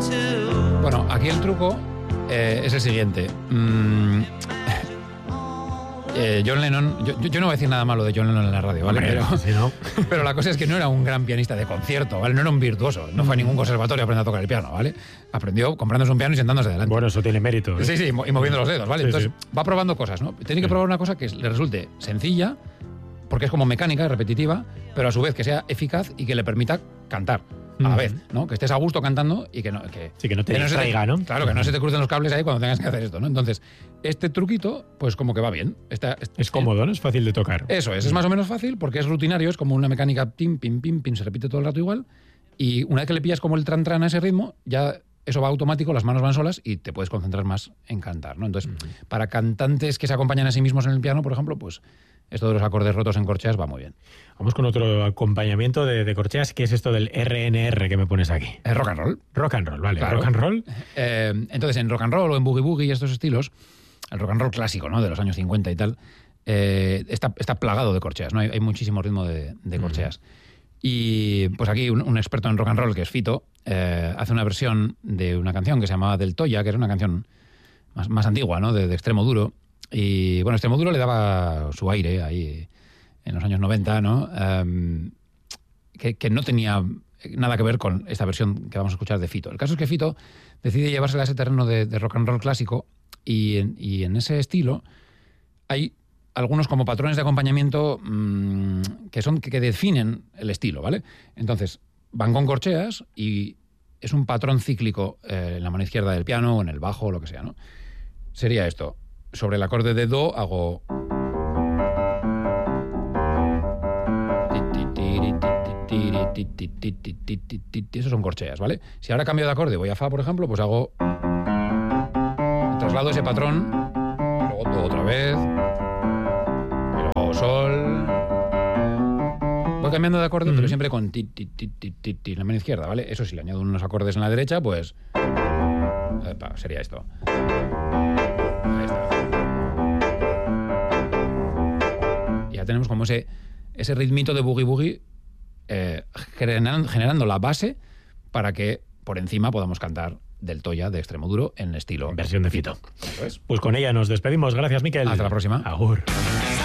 Bueno, aquí el truco es el siguiente. John Lennon, yo no voy a decir nada malo de John Lennon en la radio, ¿vale? Hombre, sí, ¿no? Pero la cosa es que no era un gran pianista de concierto, ¿vale? No era un virtuoso, no fue a ningún conservatorio a aprender a tocar el piano, ¿vale? Aprendió comprándose un piano y sentándose delante. Bueno, eso tiene mérito. Sí, sí, y moviendo los dedos, ¿vale? Sí, Entonces sí. va probando cosas, ¿no? Tiene que probar una cosa que le resulte sencilla, porque es como mecánica, repetitiva, pero a su vez que sea eficaz y que le permita cantar a la vez, ¿no? Que estés a gusto cantando y que no te distraiga, ¿no? Claro, que no se te crucen los cables ahí cuando tengas que hacer esto, ¿no? Entonces, este truquito, pues como que va bien. Es cómodo, ¿no? Es fácil de tocar. Eso es más o menos fácil porque es rutinario, es como una mecánica tim, pim, pim, pim, se repite todo el rato igual. Y una vez que le pillas como el tran-tran a ese ritmo, ya eso va automático, las manos van solas y te puedes concentrar más en cantar, ¿no? Entonces, para cantantes que se acompañan a sí mismos en el piano, por ejemplo, pues esto de los acordes rotos en corcheas va muy bien. Vamos con otro acompañamiento de corcheas, que es esto del RNR que me pones aquí. Es rock and roll. Rock and roll, vale. Claro. Rock and roll. Entonces, en rock and roll o en boogie boogie y estos estilos, el rock and roll clásico, ¿no? De los años 50 y tal, está plagado de corcheas, ¿no? Hay muchísimo ritmo de corcheas. Y pues aquí un experto en rock and roll, que es Fito, hace una versión de una canción que se llamaba Del Toya, que era una canción más antigua, ¿no? De Extremo Duro. Y bueno, Extremo Duro le daba su aire ahí en los años 90, ¿no? Que no tenía nada que ver con esta versión que vamos a escuchar de Fito. El caso es que Fito decide llevársela a ese terreno de rock and roll clásico y en ese estilo hay algunos como patrones de acompañamiento que definen el estilo, ¿vale? Entonces, van con corcheas y es un patrón cíclico en la mano izquierda del piano o en el bajo o lo que sea, ¿no? Sería esto. Sobre el acorde de Do hago... Esos son corcheas, ¿vale? Si ahora cambio de acorde, voy a Fa, por ejemplo, pues hago... Traslado ese patrón, luego Do otra vez, y luego Sol... Voy cambiando de acorde, pero siempre con ti en la mano izquierda, ¿vale? Eso si le añado unos acordes en la derecha, pues... sería esto. Ahí está. Ya tenemos como ese ritmito de boogie boogie generando la base para que por encima podamos cantar Del Toya de Extremo Duro en estilo Versión de Fito. Eso es. Pues con ella nos despedimos. Gracias, Miquel. Hasta la próxima. Agur.